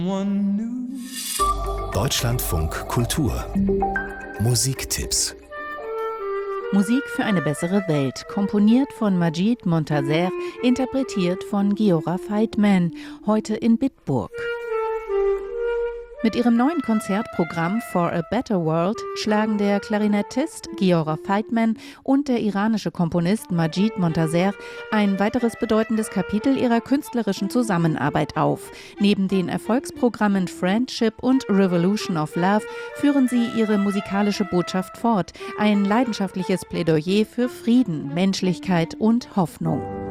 Deutschlandfunk Kultur Musiktipps. Musik für eine bessere Welt, komponiert von Majid Montaser, interpretiert von Giora Feitman, heute in Bitburg. Mit ihrem neuen Konzertprogramm For a Better World schlagen der Klarinettist Giora Feitman und der iranische Komponist Majid Montaser ein weiteres bedeutendes Kapitel ihrer künstlerischen Zusammenarbeit auf. Neben den Erfolgsprogrammen Friendship und Revolution of Love führen sie ihre musikalische Botschaft fort, ein leidenschaftliches Plädoyer für Frieden, Menschlichkeit und Hoffnung.